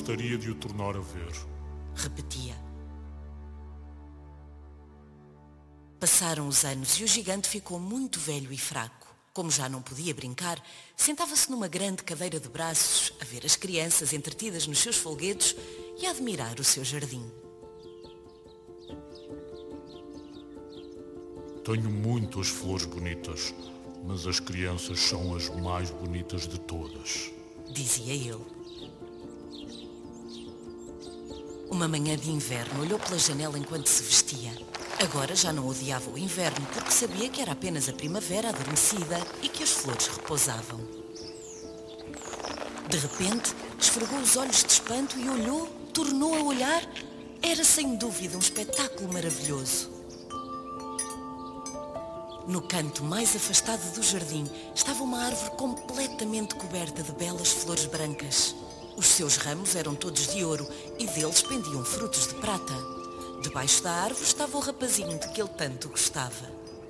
gostaria de o tornar a ver. Repetia. Passaram os anos e o gigante ficou muito velho e fraco. Como já não podia brincar, sentava-se numa grande cadeira de braços a ver as crianças entretidas nos seus folguedos e a admirar o seu jardim. Tenho muitas flores bonitas, mas as crianças são as mais bonitas de todas, dizia ele. Uma manhã de inverno olhou pela janela enquanto se vestia. Agora já não odiava o inverno porque sabia que era apenas a primavera adormecida e que as flores repousavam. De repente, esfregou os olhos de espanto e olhou, tornou a olhar. Era sem dúvida um espetáculo maravilhoso. No canto mais afastado do jardim estava uma árvore completamente coberta de belas flores brancas. Os seus ramos eram todos de ouro e deles pendiam frutos de prata. Debaixo da árvore estava o rapazinho de que ele tanto gostava.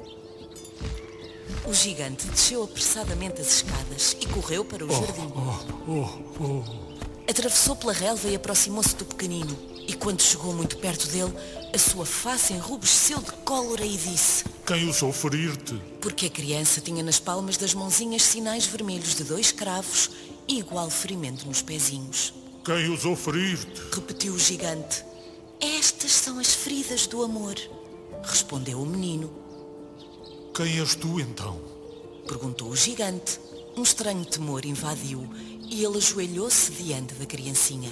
O gigante desceu apressadamente as escadas e correu para o jardim. Atravessou pela relva e aproximou-se do pequenino. E quando chegou muito perto dele, a sua face enrubesceu de cólera e disse: Quem ousou ferir-te? Porque a criança tinha nas palmas das mãozinhas sinais vermelhos de 2 cravos e igual ferimento nos pezinhos. Quem ousou ferir-te? Repetiu o gigante. Estas são as feridas do amor, respondeu o menino. Quem és tu então? Perguntou o gigante. Um estranho temor invadiu-o e ele ajoelhou-se diante da criancinha.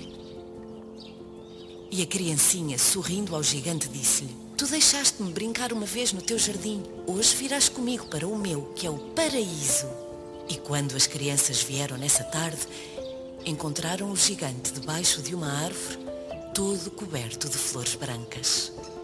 E a criancinha, sorrindo ao gigante, disse-lhe: Tu deixaste-me brincar uma vez no teu jardim. Hoje virás comigo para o meu, que é o paraíso. E quando as crianças vieram nessa tarde, encontraram o gigante debaixo de uma árvore, todo coberto de flores brancas.